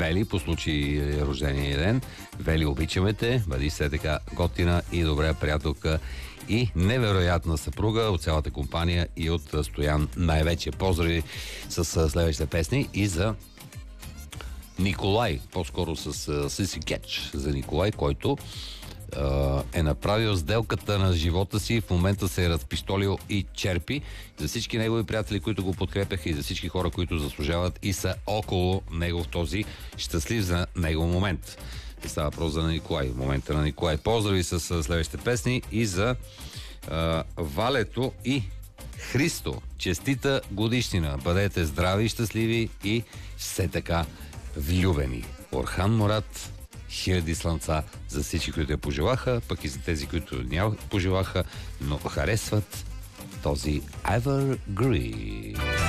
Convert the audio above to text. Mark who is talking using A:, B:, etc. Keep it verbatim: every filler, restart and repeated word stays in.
A: Вели по случай рождения ден. Вели, обичаме те, бъди все така готина и добра приятелка и невероятна съпруга от цялата компания и от Стоян най-вече. Поздрави с следващите песни и за Николай, по-скоро с Сиси Кетч за Николай, който е направил сделката на живота си, в момента се е разпистолил и черпи. За всички негови приятели, които го подкрепяха и за всички хора, които заслужават и са около него в този щастлив за него момент. Става въпрос за Николай, в момента на Николай. Поздрави с следващите песни и за а, Валето и Христо. Честита годишнина. Бъдете здрави, щастливи и все така влюбени. Орхан Мурат, хиляди слънца за всички, които я пожелаха, пък и за тези, които няма пожелаха, но харесват този Evergreen.